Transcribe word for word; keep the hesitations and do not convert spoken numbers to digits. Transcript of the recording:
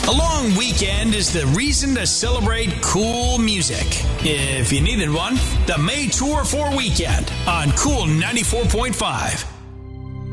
A long weekend is the reason to celebrate cool music. If you needed one, the May Tour for Weekend on Cool ninety-four point five.